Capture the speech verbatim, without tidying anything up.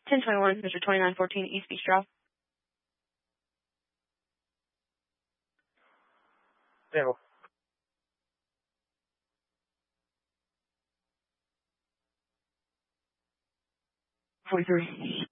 ten twenty-one, Mister twenty-nine fourteen, East Beach Drive. Zero. forty-three.